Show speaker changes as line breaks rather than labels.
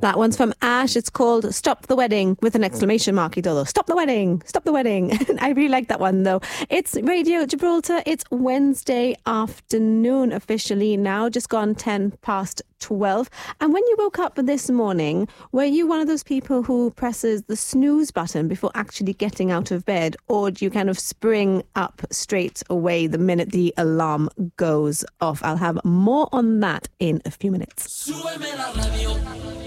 That one's from Ash. It's called Stop the Wedding with an exclamation mark. Though. Stop the wedding. Stop the wedding. I really like that one though. It's Radio Gibraltar. It's Wednesday afternoon officially now. Just gone 12:10. And when you woke up this morning, were you one of those people who presses the snooze button before actually getting out of bed? Or do you kind of spring up straight away the minute the alarm goes off? I'll have more on that in a few minutes.
Súbeme la radio.